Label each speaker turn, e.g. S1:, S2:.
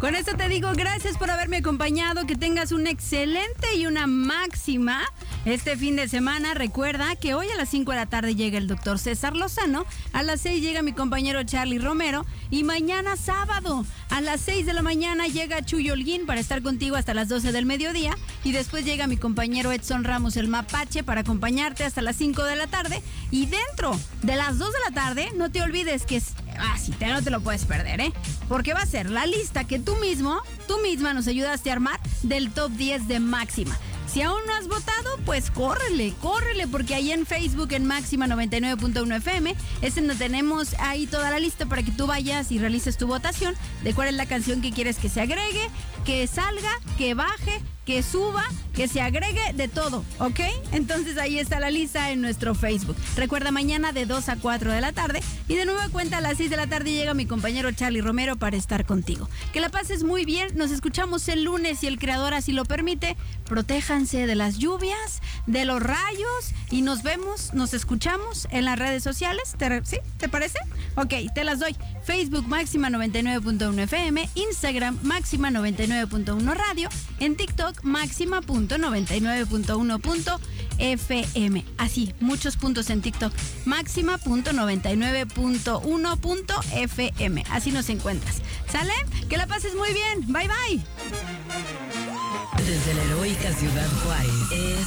S1: Con esto te digo gracias por haberme acompañado, que tengas un excelente y una máxima este fin de semana. Recuerda que hoy a las 5 de la tarde llega el doctor César Lozano, a las 6 llega mi compañero Charlie Romero y mañana sábado a las 6 de la mañana llega Chuy Holguín para estar contigo hasta las 12 del mediodía y después llega mi compañero Edson Ramos el Mapache para acompañarte hasta las 5 de la tarde y dentro de las 2 de la tarde no te olvides que no te lo puedes perder, porque va a ser la lista que tú misma nos ayudaste a armar del top 10 de Máxima. Si aún no has votado, pues córrele, porque ahí en Facebook, en Máxima 99.1 FM, es donde tenemos ahí toda la lista para que tú vayas y realices tu votación de cuál es la canción que quieres que se agregue, que salga, que baje, que suba, que se agregue, de todo, ¿ok? Entonces ahí está la lista en nuestro Facebook. Recuerda, mañana de 2 a 4 de la tarde y de nueva cuenta a las 6 de la tarde llega mi compañero Charlie Romero para estar contigo. Que la pases muy bien, nos escuchamos el lunes si el creador así lo permite. Protéjanse de las lluvias, de los rayos y nos escuchamos en las redes sociales. ¿Sí? ¿Te parece? Ok, te las doy. Facebook Máxima 99.1 FM, Instagram Máxima 99.1 Radio, en TikTok Máxima.99.1.FM. Así, muchos puntos en TikTok. Máxima.99.1.FM. Así nos encuentras. ¿Sale? Que la pases muy bien. Bye, bye.
S2: Desde la heroica Ciudad Juárez es